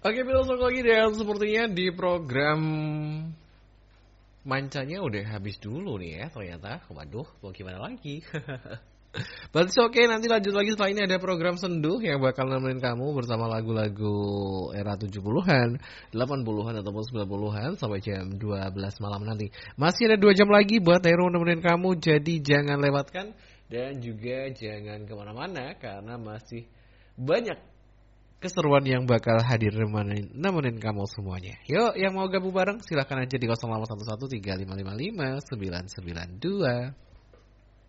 Oke, besok lagi dan sepertinya di program mancanya udah habis dulu nih ya ternyata. Waduh, mau gimana lagi? But it's okay, nanti lanjut lagi setelah ini ada program senduh yang bakal nemenin kamu bersama lagu-lagu era 70-an, 80-an ataupun 90-an sampai jam 12 malam nanti. Masih ada 2 jam lagi buat Hero nemenin kamu, jadi jangan lewatkan dan juga jangan kemana-mana karena masih banyak keseruan yang bakal hadir nemenin kamu semuanya. Yuk, yang mau gabung bareng silahkan aja di 0811 3555 992.